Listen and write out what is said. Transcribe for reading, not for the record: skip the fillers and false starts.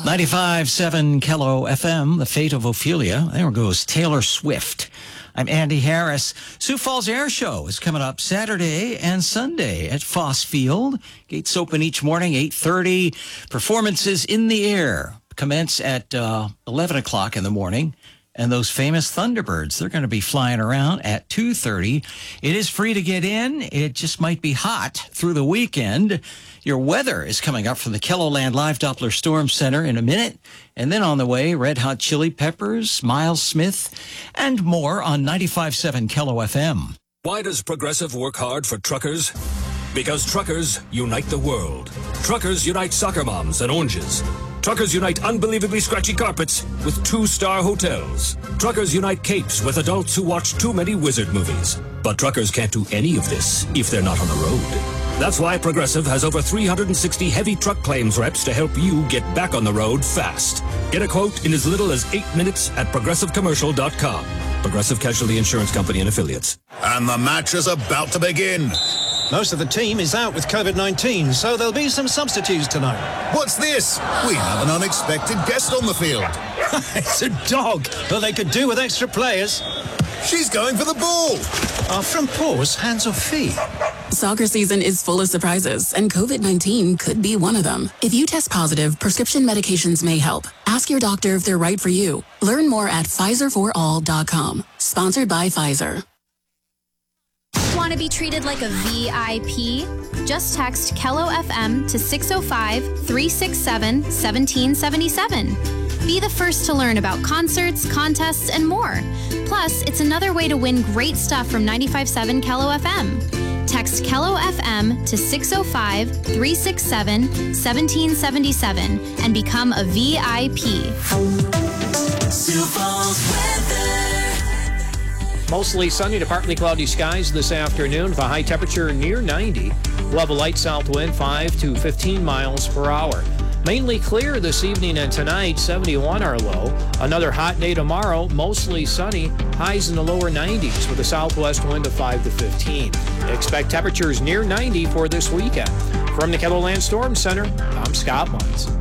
95.7 Kello FM, The Fate of Ophelia. There goes Taylor Swift. I'm Andy Harris. Sioux Falls Air Show is coming up Saturday and Sunday at Foss Field. Gates open each morning, 8:30. Performances in the air commence at 11 o'clock in the morning. And those famous Thunderbirds, they're going to be flying around at 2:30. It is free to get in. It just might be hot through the weekend. Your weather is coming up from the KELOLAND Live Doppler Storm Center in a minute. And then on the way, Red Hot Chili Peppers, Miles Smith, and more on 95.7 Kello FM. Why does Progressive work hard for truckers? Because truckers unite the world. Truckers unite soccer moms and oranges. Truckers unite unbelievably scratchy carpets with 2-star hotels. Truckers unite capes with adults who watch too many wizard movies. But truckers can't do any of this if they're not on the road. That's why Progressive has over 360 heavy truck claims reps to help you get back on the road fast. Get a quote in as little as 8 minutes at progressivecommercial.com. Progressive Casualty Insurance Company and Affiliates. And the match is about to begin. Most of the team is out with COVID-19, so there'll be some substitutes tonight. What's this? We have an unexpected guest on the field. It's a dog, but they could do with extra players. She's going for the ball. Are front paws hands or feet? Soccer season is full of surprises, and COVID-19 could be one of them. If you test positive, prescription medications may help. Ask your doctor if they're right for you. Learn more at PfizerForAll.com. Sponsored by Pfizer. Want to be treated like a VIP? Just text KELO FM to 605-367-1777. Be the first to learn about concerts, contests, and more. Plus, it's another way to win great stuff from 95.7 KELO FM. Text KELO FM to 605-367-1777 and become a VIP. Sioux Falls weather. Mostly sunny to partly cloudy skies this afternoon with a high temperature near 90. We'll have a light south wind 5 to 15 miles per hour. Mainly clear this evening and tonight, 71 our low. Another hot day tomorrow, mostly sunny, highs in the lower 90s with a southwest wind of 5 to 15. Expect temperatures near 90 for this weekend. From the KELOLAND Storm Center, I'm Scott Munz.